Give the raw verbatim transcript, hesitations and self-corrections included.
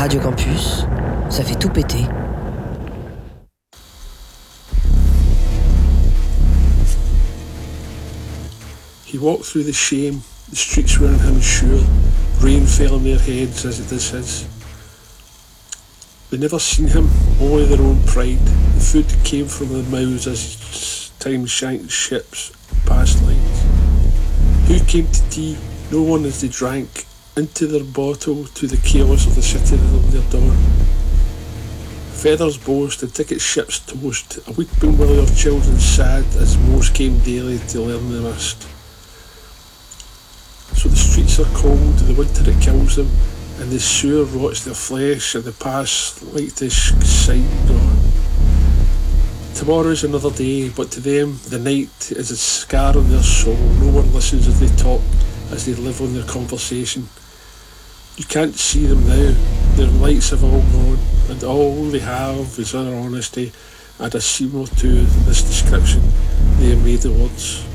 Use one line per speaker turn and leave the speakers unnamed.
Radio Campus, ça fait tout péter.
He walked through the shame, the streets were unsure, rain fell on their heads as it is his. They never seen him, only their own pride. The food came from their mouths as time shanked ships past lines. Who came to tea? No one as they drank into their bottle to the chaos of the city of their door. Feathers boast and ticket ships toast, a weeping willow of children sad as most came daily to learn the mist. So the streets are cold, the winter it kills them, and the sewer rots their flesh, and the past like this sight gone. Tomorrow's another day, but to them the night is a scar on their soul. No one listens as they talk, as they live on their conversation. You can't see them now, their lights have all gone, and all they have is utter honesty, and a seam or two in this description they have made the words.